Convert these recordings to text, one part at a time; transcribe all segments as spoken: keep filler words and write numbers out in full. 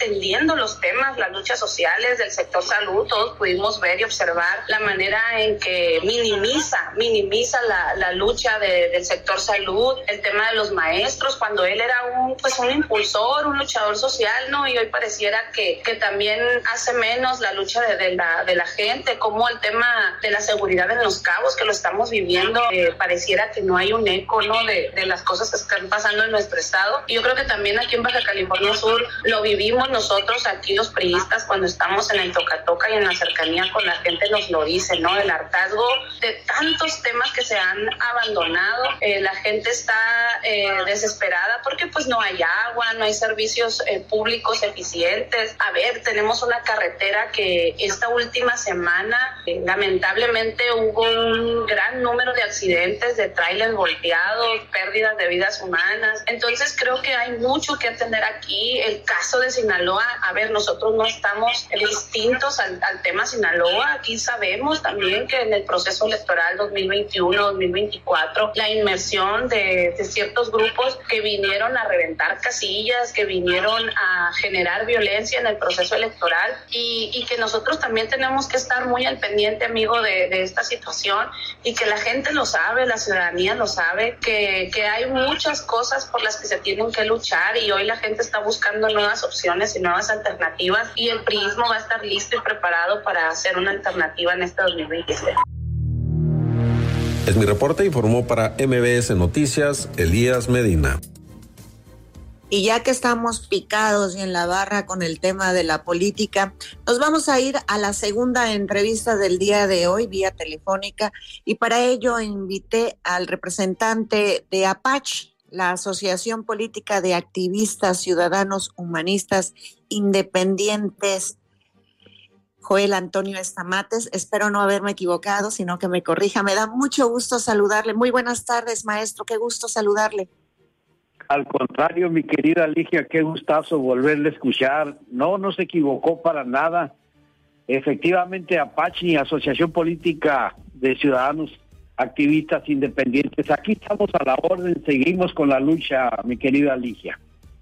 atendiendo los temas, las luchas sociales del sector salud. Todos pudimos ver y observar la manera en que minimiza, minimiza la, la lucha de, del sector salud, el tema de los maestros, cuando él era un, pues un impulsor, un luchador social, ¿no? Y hoy pareciera que, que también hace menos la lucha de, de, la, de la gente, como el tema de la seguridad en Los Cabos, que lo estamos viviendo, eh, pareciera que no hay un eco, ¿no? De, de las cosas que están pasando en nuestro estado. Y yo creo que también aquí en Baja California Sur lo vivimos nosotros, aquí los priistas, cuando estamos en el toca-toca y en la cercanía con la gente nos lo dice, ¿no? El hartazgo de tantos temas que se han abandonado, eh, la gente está eh, desesperada porque pues no hay agua, no hay servicios eh, públicos eficientes. A ver, tenemos una carretera que esta última semana eh, lamentablemente hubo un gran número de accidentes, de trailers volteados, pérdidas de vidas humanas. Entonces creo que hay mucho que atender aquí. El caso de Sinaloa, a ver, nosotros no estamos distintos al, al tema Sinaloa. Aquí sabemos también que en el proceso electoral dos mil veintiuno dos mil veinticuatro la inmersión de, de ciertos grupos que vinieron a reventar casillas, que vinieron a generar violencia en el proceso electoral y, y que nosotros también tenemos que estar muy al pendiente, amigo, de, de esta situación y que la gente lo sabe, la ciudadanía lo sabe, que, que hay muchas cosas por las que se tienen que luchar y hoy la gente está buscando nuevas opciones y nuevas alternativas y el priismo va a estar listo y preparado para hacer una alternativa en este dos mil veintisiete. Es mi reporte, informó para M B S Noticias Elías Medina. Y ya que estamos picados y en la barra con el tema de la política, nos vamos a ir a la segunda entrevista del día de hoy, vía telefónica, y para ello invité al representante de Apache, la Asociación Política de Activistas Ciudadanos Humanistas Independientes, Joel Antonio Estamates. Espero no haberme equivocado, sino que me corrija. Me da mucho gusto saludarle. Muy buenas tardes, maestro. Qué gusto saludarle. Al contrario, mi querida Ligia, qué gustazo volverle a escuchar. No, no se equivocó para nada. Efectivamente, Apache, Asociación Política de Ciudadanos Activistas Independientes. Aquí estamos a la orden, seguimos con la lucha, mi querida Ligia.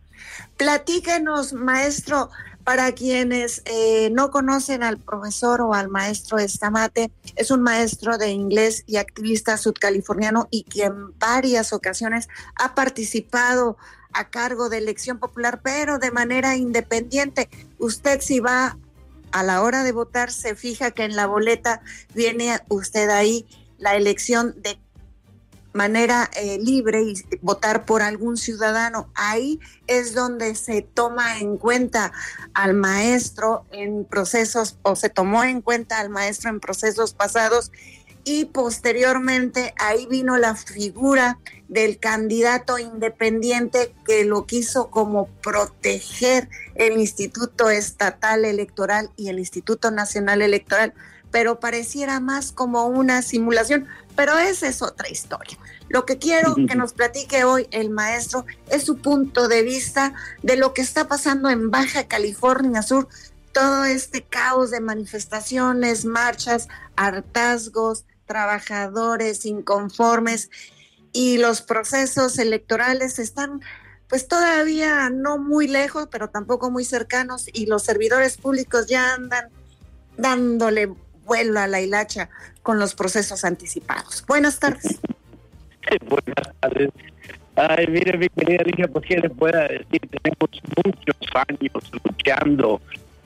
Platíquenos, maestro, para quienes eh, no conocen al profesor o al maestro Estamate, es un maestro de inglés y activista sudcaliforniano y que en varias ocasiones ha participado a cargo de elección popular, pero de manera independiente. Usted, si va a la hora de votar, se fija que en la boleta viene usted ahí la elección de manera eh, libre y votar por algún ciudadano. Ahí es donde se toma en cuenta al maestro en procesos, o se tomó en cuenta al maestro en procesos pasados, y posteriormente ahí vino la figura del candidato independiente que lo quiso como proteger el Instituto Estatal Electoral y el Instituto Nacional Electoral, pero pareciera más como una simulación, pero esa es otra historia. Lo que quiero que nos platique hoy el maestro es su punto de vista de lo que está pasando en Baja California Sur, todo este caos de manifestaciones, marchas, hartazgos, trabajadores inconformes, y los procesos electorales están pues todavía no muy lejos, pero tampoco muy cercanos, y los servidores públicos ya andan dándole vuelo a la hilacha con los procesos anticipados. Buenas tardes. Buenas tardes. Ay, mire, mi querida Ligia, pues qué le pueda decir, tenemos muchos años luchando,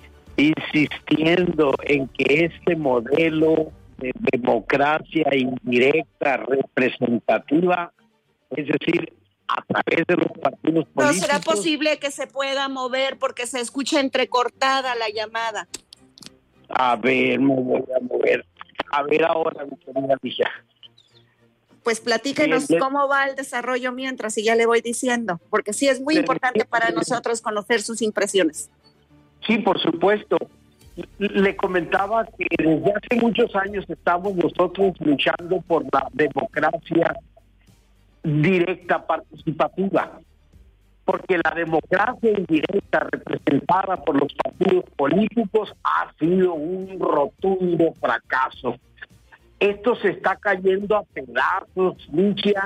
insistiendo en que este modelo de democracia indirecta, representativa, es decir, a través de los partidos políticos. ¿No será posible que se pueda mover porque se escucha entrecortada la llamada? A ver, me voy a mover. A ver ahora, mi querida Ligia. Pues platíquenos Bien, cómo va el desarrollo mientras, y ya le voy diciendo, porque sí es muy importante para nosotros conocer sus impresiones. Sí, por supuesto. Le comentaba que desde hace muchos años estamos nosotros luchando por la democracia directa, participativa, porque la democracia indirecta representada por los partidos políticos ha sido un rotundo fracaso. Esto se está cayendo a pedazos, Ligia,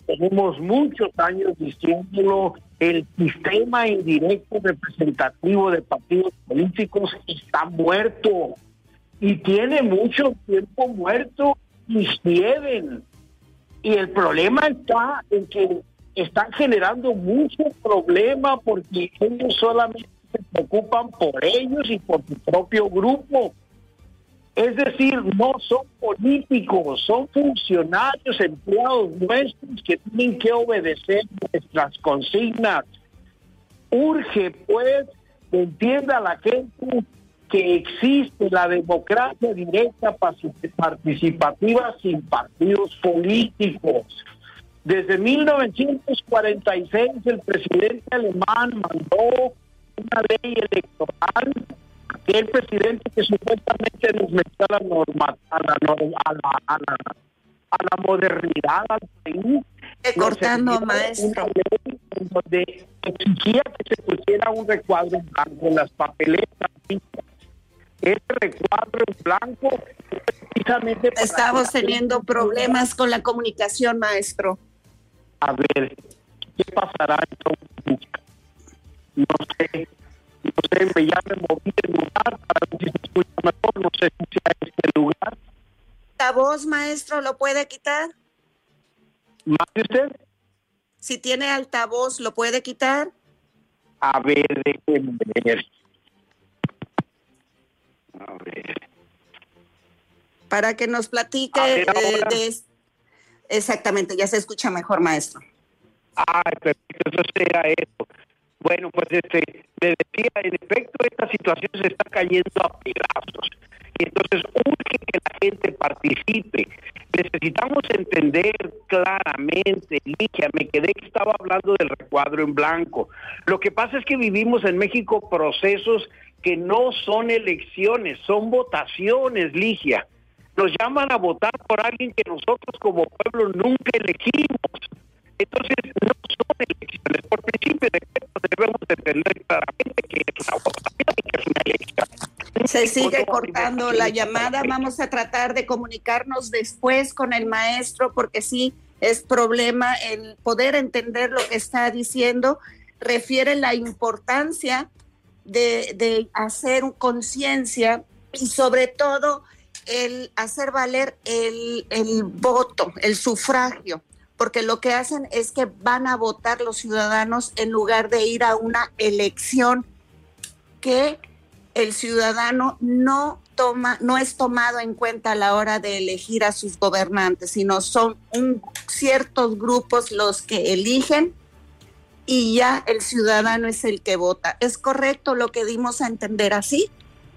tenemos muchos años diciéndolo, el sistema indirecto representativo de partidos políticos está muerto y tiene mucho tiempo muerto y siguen. Y el problema está en que están generando mucho problema porque ellos solamente se preocupan por ellos y por su propio grupo. Es decir, no son políticos, son funcionarios, empleados nuestros que tienen que obedecer nuestras consignas. Urge, pues, que entienda la gente que existe la democracia directa participativa sin partidos políticos. Desde mil novecientos cuarenta y seis el presidente alemán mandó una ley electoral, aquel presidente que supuestamente nos metió a la norma, a la, a la, a la, a la modernidad al país. Cortando, maestro. Una ley donde exigía que se pusiera un recuadro en blanco en las papeletas. Ese recuadro en blanco precisamente para estamos teniendo problemas con la comunicación, maestro. A ver, ¿qué pasará entonces? No sé, no sé, me ya me moví del lugar para ver si se escucha mejor, no sé si sea este lugar. ¿La voz, maestro, lo puede quitar? ¿Más de usted? Si tiene altavoz, ¿lo puede quitar? A ver, déjenme ver. A ver. Para que nos platique ver, eh, de... Exactamente, ya se escucha mejor, maestro. Ah, perfecto, eso será eso. Bueno, pues este, le decía, en efecto, esta situación se está cayendo a pedazos. Y entonces urge que la gente participe. Necesitamos entender claramente, Ligia, me quedé que estaba hablando del recuadro en blanco. Lo que pasa es que vivimos en México procesos que no son elecciones, son votaciones, Ligia. Nos llaman a votar por alguien que nosotros como pueblo nunca elegimos. Entonces, no son elecciones. Por principio de efecto debemos entender claramente que es una votación y que es una elección. Se sigue cortando la llamada. Vamos a tratar de comunicarnos después con el maestro porque sí es problema el poder entender lo que está diciendo. Refiere la importancia de, de hacer conciencia y sobre todo el hacer valer el, el voto, el sufragio, porque lo que hacen es que van a votar los ciudadanos en lugar de ir a una elección que el ciudadano no toma, no es tomado en cuenta a la hora de elegir a sus gobernantes, sino son un, ciertos grupos los que eligen y ya el ciudadano es el que vota. ¿Es correcto lo que dimos a entender así?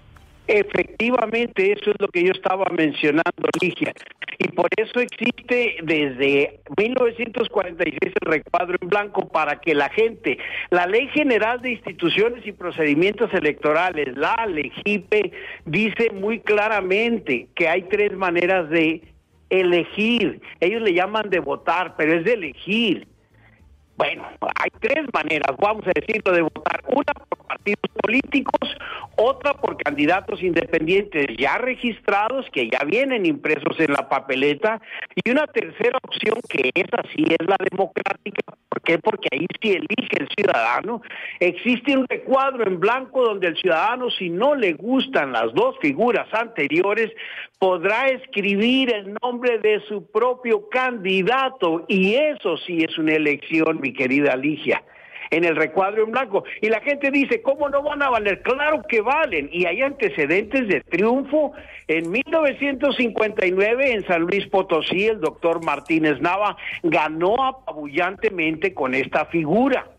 Efectivamente, eso es lo que yo estaba mencionando, Ligia. Y por eso existe desde mil novecientos cuarenta y seis el recuadro en blanco para que la gente, la Ley General de Instituciones y Procedimientos Electorales, la LEGIPE, dice muy claramente que hay tres maneras de elegir. Ellos le llaman de votar, pero es de elegir. Bueno, hay tres maneras, vamos a decirlo, de votar. Una por partidos políticos, otra por candidatos independientes ya registrados, que ya vienen impresos en la papeleta, y una tercera opción que es así, es la democrática. ¿Por qué? Porque ahí sí elige el ciudadano. Existe un recuadro en blanco donde el ciudadano, si no le gustan las dos figuras anteriores, podrá escribir el nombre de su propio candidato, y eso sí es una elección, mi querida Ligia, en el recuadro en blanco. Y la gente dice, ¿cómo no van a valer? Claro que valen, y hay antecedentes de triunfo. En mil novecientos cincuenta y nueve en San Luis Potosí el doctor Martínez Nava ganó apabullantemente con esta figura.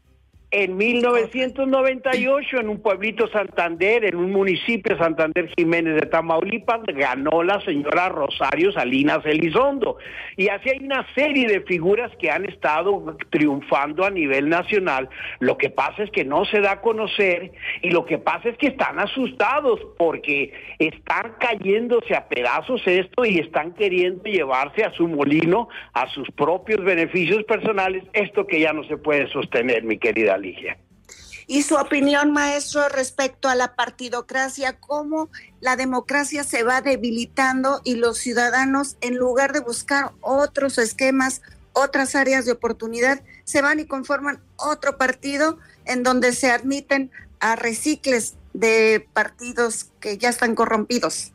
En mil novecientos noventa y ocho, en un pueblito Santander, en un municipio Santander Jiménez de Tamaulipas, ganó la señora Rosario Salinas Elizondo. Y así hay una serie de figuras que han estado triunfando a nivel nacional. Lo que pasa es que no se da a conocer, y lo que pasa es que están asustados porque están cayéndose a pedazos esto y están queriendo llevarse a su molino, a sus propios beneficios personales, esto que ya no se puede sostener, mi querida Ligia. Y su opinión, maestro, respecto a la partidocracia, cómo la democracia se va debilitando y los ciudadanos, en lugar de buscar otros esquemas, otras áreas de oportunidad, se van y conforman otro partido en donde se admiten a recicles de partidos que ya están corrompidos.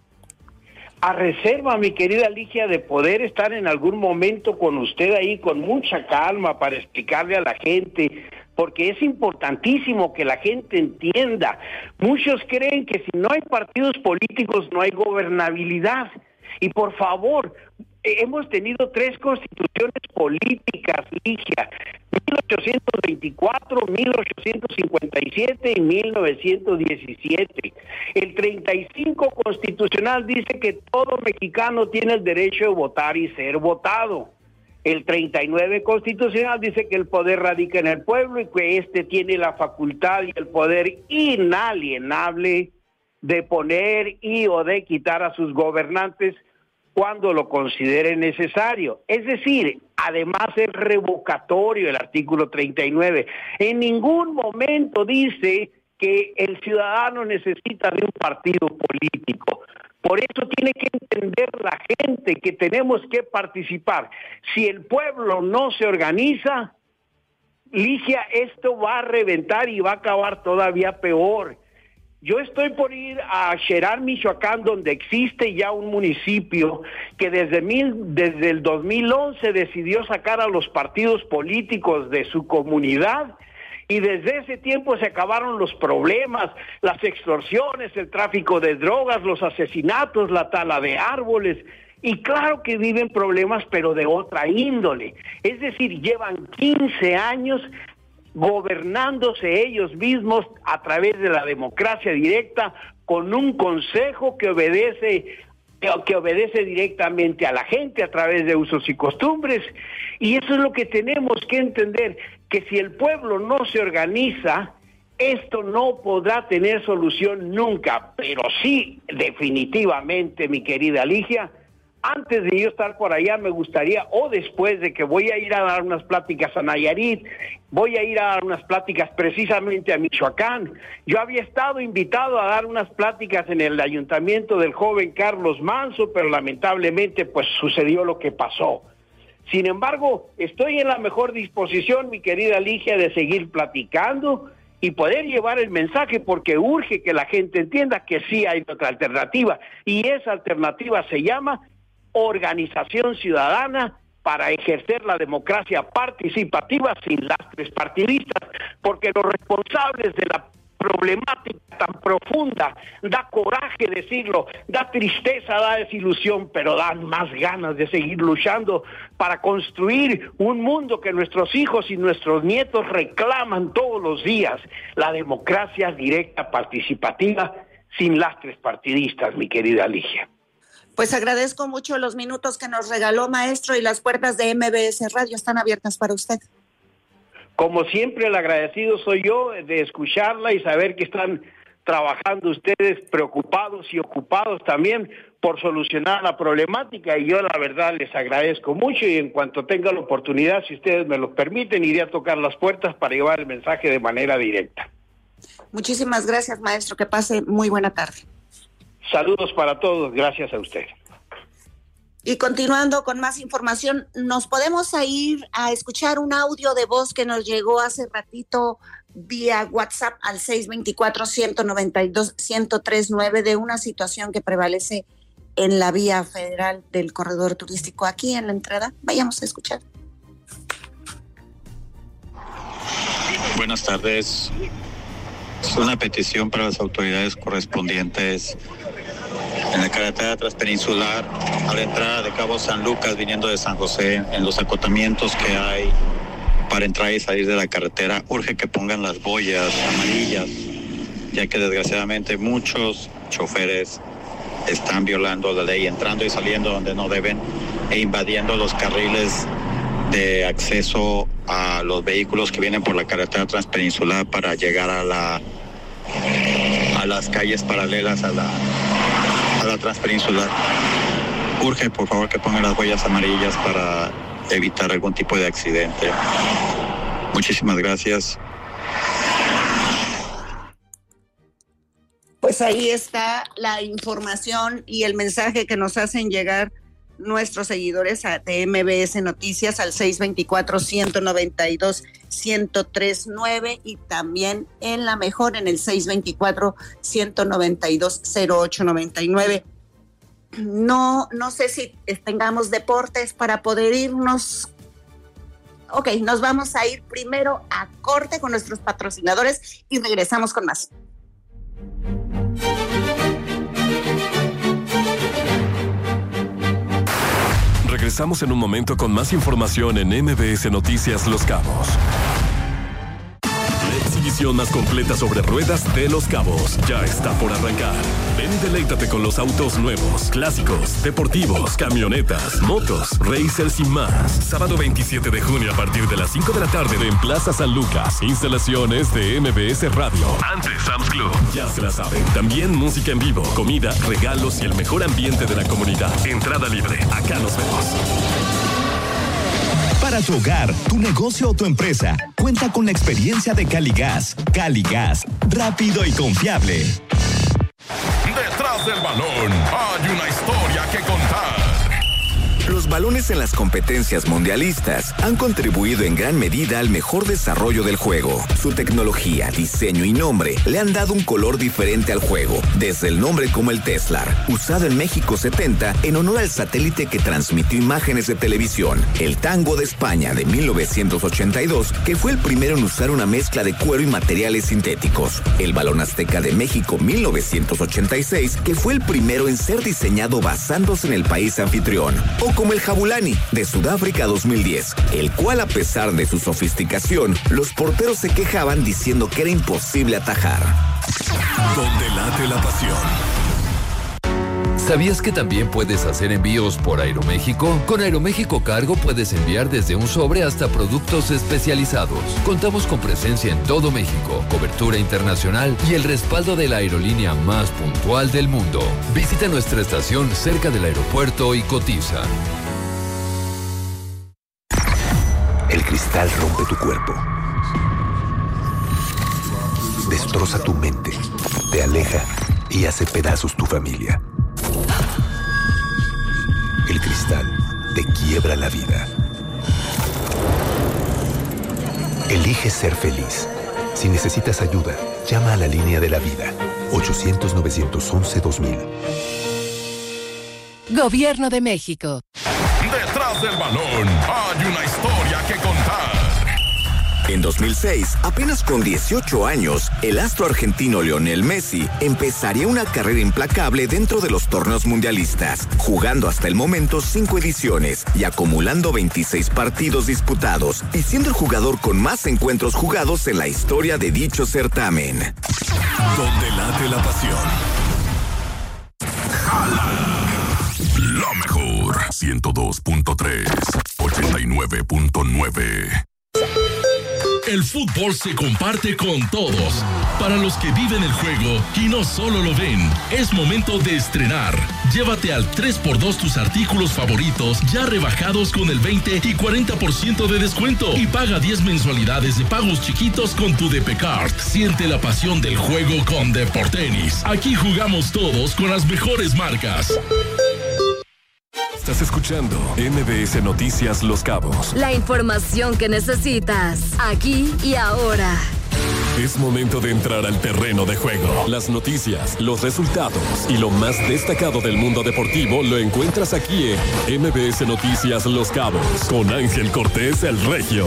A reserva, mi querida Ligia, de poder estar en algún momento con usted ahí con mucha calma para explicarle a la gente, porque es importantísimo que la gente entienda. Muchos creen que si no hay partidos políticos no hay gobernabilidad. Y por favor, hemos tenido tres constituciones políticas, Ligia, mil ochocientos veinticuatro, mil ochocientos cincuenta y siete y mil novecientos diecisiete. El treinta y cinco constitucional dice que todo mexicano tiene el derecho de votar y ser votado. El treinta y nueve constitucional dice que el poder radica en el pueblo y que éste tiene la facultad y el poder inalienable de poner y o de quitar a sus gobernantes cuando lo considere necesario. Es decir, además es revocatorio el artículo treinta y nueve. En ningún momento dice que el ciudadano necesita de un partido político. Por eso tiene que entender la gente que tenemos que participar. Si el pueblo no se organiza, Ligia, esto va a reventar y va a acabar todavía peor. Yo estoy por ir a Xerar, Michoacán, donde existe ya un municipio que desde, mil, desde el dos mil once decidió sacar a los partidos políticos de su comunidad, y desde ese tiempo se acabaron los problemas, las extorsiones, el tráfico de drogas, los asesinatos, la tala de árboles. Y claro que viven problemas, pero de otra índole. Es decir, llevan quince años gobernándose ellos mismos a través de la democracia directa, con un consejo que obedece que obedece directamente a la gente a través de usos y costumbres. Y eso es lo que tenemos que entender, que si el pueblo no se organiza, esto no podrá tener solución nunca. Pero sí, definitivamente, mi querida Ligia, antes de yo estar por allá, me gustaría, o después de que voy a ir a dar unas pláticas a Nayarit, voy a ir a dar unas pláticas precisamente a Michoacán. Yo había estado invitado a dar unas pláticas en el ayuntamiento del joven Carlos Manso, pero lamentablemente pues sucedió lo que pasó. Sin embargo, estoy en la mejor disposición, mi querida Ligia, de seguir platicando y poder llevar el mensaje, porque urge que la gente entienda que sí hay otra alternativa, y esa alternativa se llama organización ciudadana para ejercer la democracia participativa sin lastres partidistas, porque los responsables de la problemática tan profunda, da coraje decirlo, da tristeza, da desilusión, pero dan más ganas de seguir luchando para construir un mundo que nuestros hijos y nuestros nietos reclaman todos los días, la democracia directa participativa sin lastres partidistas, mi querida Ligia. Pues agradezco mucho los minutos que nos regaló, maestro, y las puertas de M B S Radio están abiertas para usted. Como siempre, el agradecido soy yo de escucharla y saber que están trabajando ustedes preocupados y ocupados también por solucionar la problemática, y yo la verdad les agradezco mucho, y en cuanto tenga la oportunidad, si ustedes me lo permiten, iré a tocar las puertas para llevar el mensaje de manera directa. Muchísimas gracias, maestro, que pase muy buena tarde. Saludos para todos, gracias a usted. Y continuando con más información, nos podemos ir a escuchar un audio de voz que nos llegó hace ratito vía WhatsApp al seis dos cuatro, uno nueve dos, uno cero tres nueve de una situación que prevalece en la vía federal del corredor turístico aquí en la entrada. Vayamos a escuchar. Buenas tardes. Es una petición para las autoridades correspondientes en la carretera transpeninsular a la entrada de Cabo San Lucas viniendo de San José, en los acotamientos que hay para entrar y salir de la carretera. Urge que pongan las boyas amarillas, ya que desgraciadamente muchos choferes están violando la ley, entrando y saliendo donde no deben e invadiendo los carriles de acceso a los vehículos que vienen por la carretera transpeninsular para llegar a la a las calles paralelas a la a la transpeninsular. Urge, por favor, que pongan las huellas amarillas para evitar algún tipo de accidente. Muchísimas gracias. Pues ahí está la información y el mensaje que nos hacen llegar nuestros seguidores de M B S Noticias al seis dos cuatro, uno nueve dos, uno cero tres nueve y también en La Mejor en el seis dos cuatro, uno nueve dos, cero ocho nueve nueve. No, no sé si tengamos deportes para poder irnos. Ok, nos vamos a ir primero a corte con nuestros patrocinadores y regresamos con más. Regresamos en un momento con más información en M B S Noticias Los Cabos. La exhibición más completa sobre ruedas de Los Cabos ya está por arrancar. Ven y deleítate con los autos nuevos, clásicos, deportivos, camionetas, motos, racers y más. Sábado veintisiete de junio a partir de las cinco de la tarde en Plaza San Lucas. Instalaciones de M B S Radio. Antes Sam's Club. Ya se la saben. También música en vivo, comida, regalos y el mejor ambiente de la comunidad. Entrada libre. Acá nos vemos. Para tu hogar, tu negocio o tu empresa, cuenta con la experiencia de Caligas. Caligas, rápido y confiable. Detrás del balón hay una historia que contar. Los balones en las competencias mundialistas han contribuido en gran medida al mejor desarrollo del juego. Su tecnología, diseño y nombre le han dado un color diferente al juego, desde el nombre como el Teslar, usado en México setenta en honor al satélite que transmitió imágenes de televisión, el Tango de España de mil novecientos ochenta y dos, que fue el primero en usar una mezcla de cuero y materiales sintéticos, el Balón Azteca de México mil novecientos ochenta y seis, que fue el primero en ser diseñado basándose en el país anfitrión, o como el Jabulani de Sudáfrica dos mil diez, el cual, a pesar de su sofisticación, los porteros se quejaban diciendo que era imposible atajar. Donde late la pasión. ¿Sabías que también puedes hacer envíos por Aeroméxico? Con Aeroméxico Cargo puedes enviar desde un sobre hasta productos especializados. Contamos con presencia en todo México, cobertura internacional y el respaldo de la aerolínea más puntual del mundo. Visita nuestra estación cerca del aeropuerto y cotiza. El cristal rompe tu cuerpo, destroza tu mente, te aleja y hace pedazos tu familia. El cristal te quiebra la vida. Elige ser feliz. Si necesitas ayuda, llama a la línea de la vida. ochocientos, novecientos once, dos mil. Gobierno de México. Detrás del balón hay una historia que contar. En dos mil seis, apenas con dieciocho años, el astro argentino Lionel Messi empezaría una carrera implacable dentro de los torneos mundialistas, jugando hasta el momento cinco ediciones y acumulando veintiséis partidos disputados, y siendo el jugador con más encuentros jugados en la historia de dicho certamen. Donde late la pasión. La mejor ciento dos punto tres, ochenta y nueve punto nueve. El fútbol se comparte con todos. Para los que viven el juego y no solo lo ven, es momento de estrenar. Llévate al tres por dos tus artículos favoritos ya rebajados con el veinte y cuarenta por ciento de descuento. Y paga diez mensualidades de pagos chiquitos con tu D P Card. Siente la pasión del juego con Deportenis. Aquí jugamos todos con las mejores marcas. Estás escuchando M B S Noticias Los Cabos. La información que necesitas, aquí y ahora. Es momento de entrar al terreno de juego. Las noticias, los resultados y lo más destacado del mundo deportivo lo encuentras aquí en M B S Noticias Los Cabos con Ángel Cortés el Regio.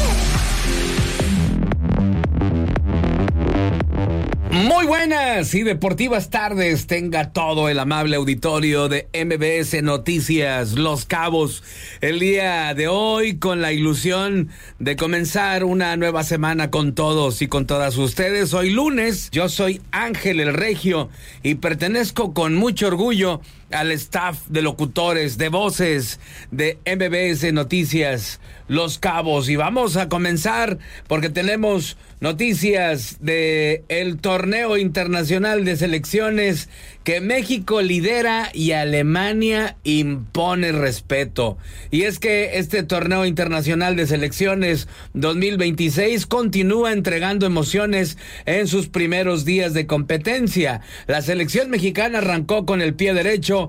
Muy buenas y deportivas tardes tenga todo el amable auditorio de M B S Noticias Los Cabos. El día de hoy con la ilusión de comenzar una nueva semana con todos y con todas ustedes. Hoy lunes, yo soy Ángel el Regio y pertenezco con mucho orgullo al staff de locutores, de voces de M B S Noticias Los Cabos. Y vamos a comenzar porque tenemos noticias de el torneo internacional de selecciones que México lidera y Alemania impone respeto. Y es que este torneo internacional de selecciones dos mil veintiséis continúa entregando emociones en sus primeros días de competencia. La selección mexicana arrancó con el pie derecho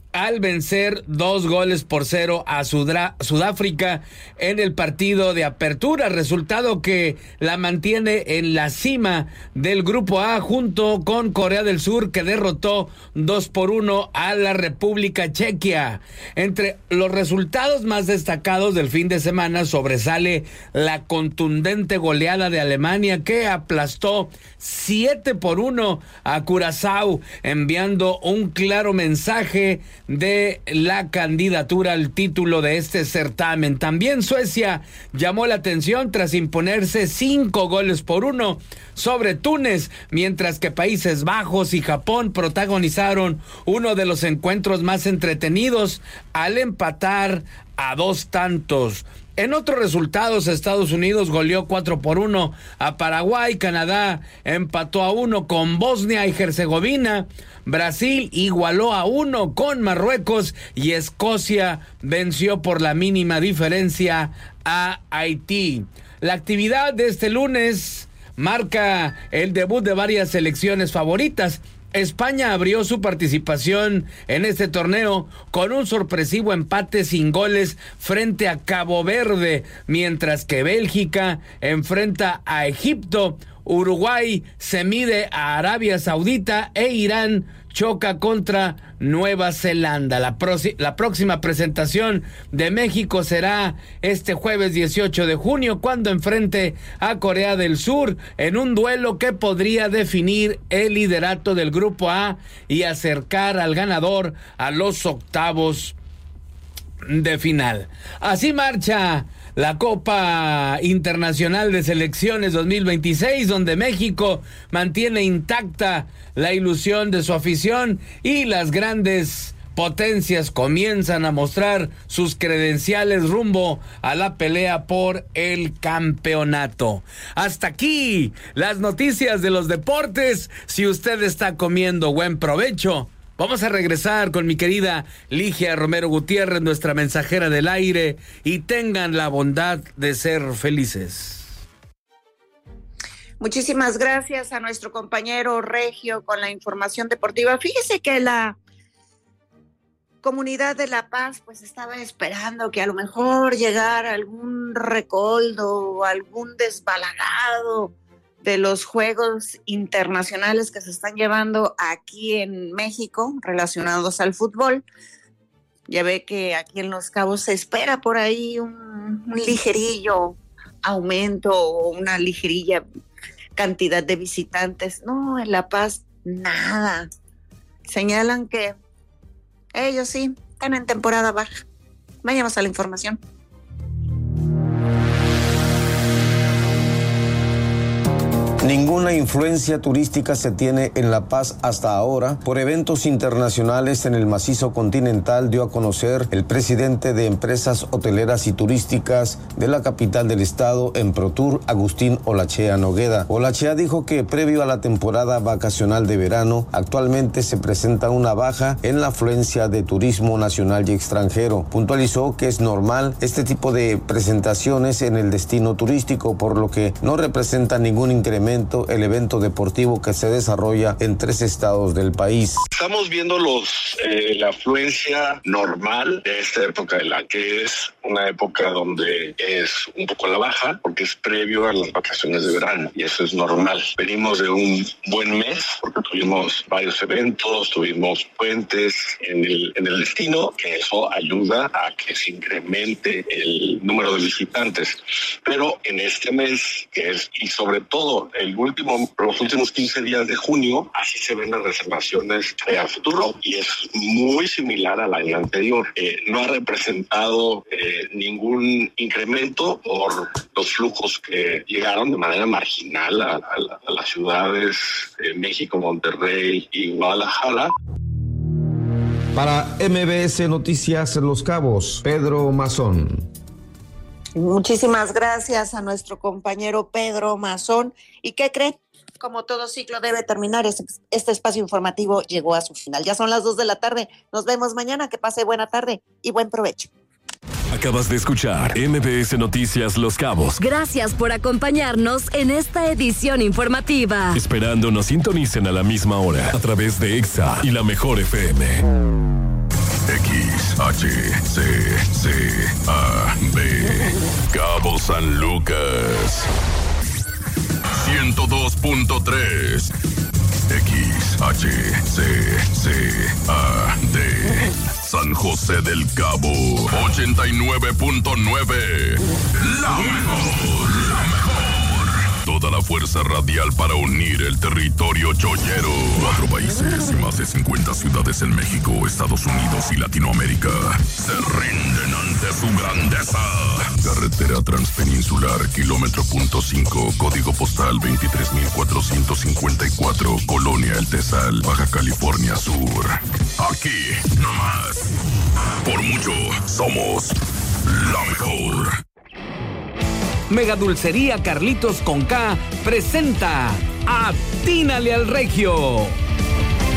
al vencer dos goles por cero a Sudra- Sudáfrica en el partido de apertura, resultado que la mantiene en la cima del Grupo A junto con Corea del Sur, que derrotó dos por uno a la República Chequia. Entre los resultados más destacados del fin de semana sobresale la contundente goleada de Alemania, que aplastó siete por uno a Curazao, enviando un claro mensaje de la candidatura al título de este certamen. También Suecia llamó la atención tras imponerse cinco goles por uno sobre Túnez, mientras que Países Bajos y Japón protagonizaron uno de los encuentros más entretenidos al empatar a dos tantos. En otros resultados, Estados Unidos goleó cuatro por uno a Paraguay, Canadá empató a uno con Bosnia y Herzegovina, Brasil igualó a uno con Marruecos y Escocia venció por la mínima diferencia a Haití. La actividad de este lunes marca el debut de varias selecciones favoritas. España abrió su participación en este torneo con un sorpresivo empate sin goles frente a Cabo Verde, mientras que Bélgica enfrenta a Egipto, Uruguay se mide a Arabia Saudita e Irán choca contra Nueva Zelanda. La, proxi- la próxima presentación de México será este jueves dieciocho de junio, cuando enfrente a Corea del Sur en un duelo que podría definir el liderato del Grupo A y acercar al ganador a los octavos de final. Así marcha la Copa Internacional de Selecciones dos mil veintiséis, donde México mantiene intacta la ilusión de su afición y las grandes potencias comienzan a mostrar sus credenciales rumbo a la pelea por el campeonato. Hasta aquí las noticias de los deportes. Si usted está comiendo, buen provecho. Vamos a regresar con mi querida Ligia Romero Gutiérrez, nuestra mensajera del aire, y tengan la bondad de ser felices. Muchísimas gracias a nuestro compañero Regio con la información deportiva. Fíjese que la comunidad de La Paz pues estaba esperando que a lo mejor llegara algún recoldo o algún desbalagado de los Juegos Internacionales que se están llevando aquí en México relacionados al fútbol. Ya ve que aquí en Los Cabos se espera por ahí un, un ligerillo aumento o una ligerilla cantidad de visitantes. No, en La Paz nada. Señalan que ellos sí están en temporada baja. Vayamos a la información. Ninguna influencia turística se tiene en La Paz hasta ahora. Por eventos internacionales en el macizo continental, dio a conocer el presidente de Empresas Hoteleras y Turísticas de la capital del estado, Emprotur, Agustín Olachea Nogueda. Olachea dijo que previo a la temporada vacacional de verano, actualmente se presenta una baja en la afluencia de turismo nacional y extranjero. Puntualizó que es normal este tipo de presentaciones en el destino turístico, por lo que no representa ningún incremento el evento deportivo que se desarrolla en tres estados del país. Estamos viendo los eh, la afluencia normal de esta época del año, que es una época donde es un poco a la baja, porque es previo a las vacaciones de verano, y eso es normal. Venimos de un buen mes, porque tuvimos varios eventos, tuvimos puentes en el, en el destino, que eso ayuda a que se incremente el número de visitantes. Pero en este mes, que es, y sobre todo el último, los últimos quince días de junio, así se ven las reservaciones eh, a futuro, y es muy similar al año anterior. Eh, no ha representado eh, ningún incremento por los flujos que llegaron de manera marginal a, a, a las ciudades de México, Monterrey y Guadalajara. Para M B S Noticias Los Cabos, Pedro Mazón. Muchísimas gracias a nuestro compañero Pedro Mazón. ¿Y qué cree? Como todo ciclo debe terminar, este, este espacio informativo llegó a su final. Ya son las dos de la tarde. Nos vemos mañana. Que pase buena tarde y buen provecho. Acabas de escuchar M B S Noticias Los Cabos. Gracias por acompañarnos en esta edición informativa. Esperando nos sintonicen a la misma hora a través de Exa y la Mejor F M. H, C, C, A, B. Cabo San Lucas. ciento dos punto tres. X, H, C, C, A, D. San José del Cabo. ochenta y nueve punto nueve. La mejor, la mejor. Toda la fuerza radial para unir el territorio chollero. Cuatro países y más de cincuenta ciudades en México, Estados Unidos y Latinoamérica se rinden ante su grandeza. Carretera Transpeninsular, kilómetro punto cinco, código postal veintitrés mil cuatrocientos cincuenta y cuatro, Colonia El Tesal, Baja California Sur. Aquí, nomás. Por mucho, somos la mejor. Mega Dulcería Carlitos con K presenta Atínale al Regio.